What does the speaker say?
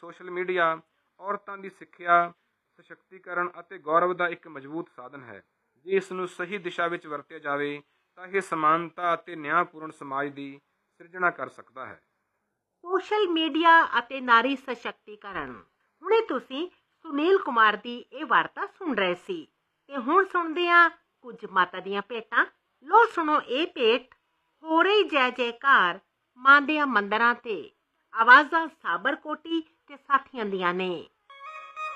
Social media ਔਰਤਾਂ ਦੀ ਸਿੱਖਿਆ, ਸਸ਼ਕਤੀਕਰਨ ਅਤੇ ਗੌਰਵ ਦਾ ਇੱਕ ਮਜ਼ਬੂਤ ਸਾਧਨ ਹੈ। ਜੇ ਇਸ ਨੂੰ ਸਹੀ ਦਿਸ਼ਾ ਵਿੱਚ ਵਰਤਿਆ ਜਾਵੇ ਤਾਂ ਇਹ ਸਮਾਨਤਾ ਅਤੇ ਨਿਆਂਪੂਰਨ ਸਮਾਜ ਦੀ ਸਿਰਜਣਾ ਕਰ ਸਕਦਾ ਹੈ। ਸੋਸ਼ਲ ਮੀਡੀਆ ਅਤੇ ਨਾਰੀ ਸਸ਼ਕਤੀਕਰਨ। ਹੁਣੇ ਤੁਸੀਂ ਸੁਨੀਲ ਕੁਮਾਰ ਦੀ ਇਹ ਵਾਰਤਾ ਸੁਣ ਰਹੇ ਸੀ ਤੇ ਹੁਣ ਸੁਣਦੇ ਹਾਂ ਕੁਝ ਮਾਤਾ ਦੀਆਂ ਭੇਟਾਂ। ਲੋ ਸੁਣੋ ਇਹ ਭੇਟ। ਹੋ ਰਹੀ ਜੈ ਜੈਕਾਰ ਮਾਂ ਦਿਆਂ ਮੰਦਰਾਂ ਤੇ, ਆਵਾਜ਼ਾਂ ਸਾਬਰਕੋਟੀ ਤੇ ਸਾਥੀਆਂ ਦੀਆਂ ਨੇ।